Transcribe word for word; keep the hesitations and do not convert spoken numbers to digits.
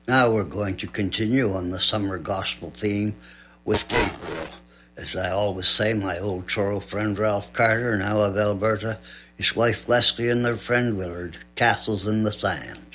Now we're going to continue on the summer gospel theme with Gabriel. As I always say, my old Truro friend Ralph Carter, now of Alberta, his wife Leslie and their friend Willard, Castles in the Sand.